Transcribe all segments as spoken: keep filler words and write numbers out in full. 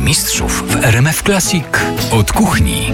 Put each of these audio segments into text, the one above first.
Mistrzów w R M F Classic. Od kuchni.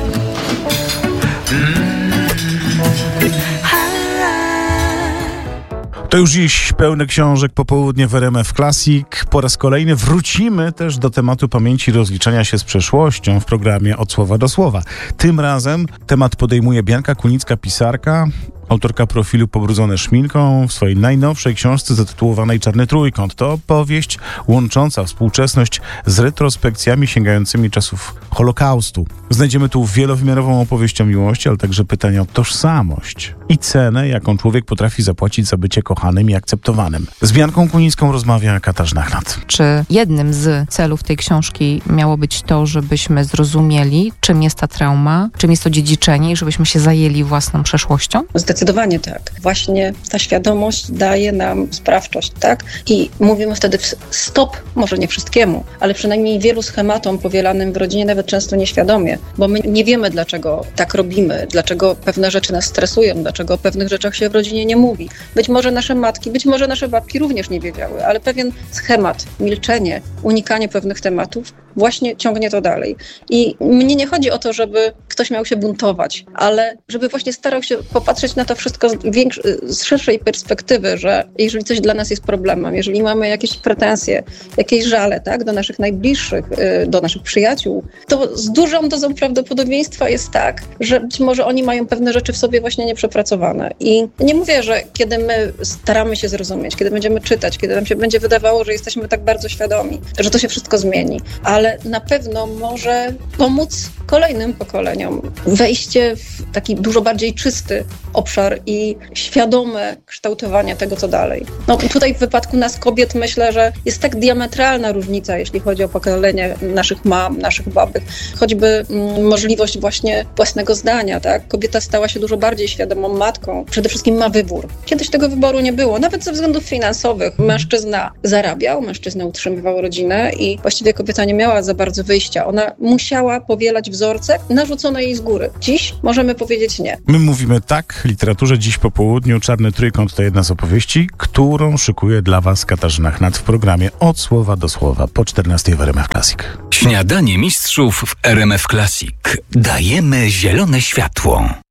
To już dziś pełne książek popołudnie w R M F Classic. Po raz kolejny wrócimy też do tematu pamięci i rozliczania się z przeszłością w programie Od słowa do słowa. Tym razem temat podejmuje Bianka Kunicka, pisarka, autorka profilu Pobrudzone szminką w swojej najnowszej książce zatytułowanej Czarny Trójkąt. To opowieść łącząca współczesność z retrospekcjami sięgającymi czasów Holokaustu. Znajdziemy tu wielowymiarową opowieść o miłości, ale także pytania o tożsamość i cenę, jaką człowiek potrafi zapłacić za bycie kochanym i akceptowanym. Z Bianką Kunicką rozmawia Katarzyna Chnat. Czy jednym z celów tej książki miało być to, żebyśmy zrozumieli, czym jest ta trauma, czym jest to dziedziczenie i żebyśmy się zajęli własną przeszłością? Zdecydowanie tak. Właśnie ta świadomość daje nam sprawczość, tak? I mówimy wtedy stop, może nie wszystkiemu, ale przynajmniej wielu schematom powielanym w rodzinie, nawet często nieświadomie, bo my nie wiemy, dlaczego tak robimy, dlaczego pewne rzeczy nas stresują, dlaczego o pewnych rzeczach się w rodzinie nie mówi. Być może nasze matki, być może nasze babki również nie wiedziały, ale pewien schemat, milczenie, unikanie pewnych tematów właśnie ciągnie to dalej. I mnie nie chodzi o to, żeby ktoś miał się buntować, ale żeby właśnie starał się popatrzeć na to wszystko z, większy, z szerszej perspektywy, że jeżeli coś dla nas jest problemem, jeżeli mamy jakieś pretensje, jakieś żale, tak, do naszych najbliższych, do naszych przyjaciół, to z dużą dozą prawdopodobieństwa jest tak, że być może oni mają pewne rzeczy w sobie właśnie nieprzepracowane. I nie mówię, że kiedy my staramy się zrozumieć, kiedy będziemy czytać, kiedy nam się będzie wydawało, że jesteśmy tak bardzo świadomi, że to się wszystko zmieni, ale na pewno może pomóc kolejnym pokoleniom wejście w taki dużo bardziej czysty obszar i świadome kształtowanie tego, co dalej. No tutaj w wypadku nas kobiet myślę, że jest tak diametralna różnica, jeśli chodzi o pokolenie naszych mam, naszych babek. Choćby mm, możliwość właśnie własnego zdania, tak? Kobieta stała się dużo bardziej świadomą matką. Przede wszystkim ma wybór. Kiedyś tego wyboru nie było, nawet ze względów finansowych. Mężczyzna zarabiał, mężczyzna utrzymywał rodzinę i właściwie kobieta nie miała za bardzo wyjścia. Ona musiała powielać wzorce narzucone jej z góry. Dziś możemy powiedzieć nie. My mówimy tak literaturze dziś po południu. Czarny Trójkąt to jedna z opowieści, którą szykuje dla Was Katarzyna Chnat w programie Od słowa do słowa po czternastej w R M F Classic. Śniadanie mistrzów w R M F Classic. Dajemy zielone światło.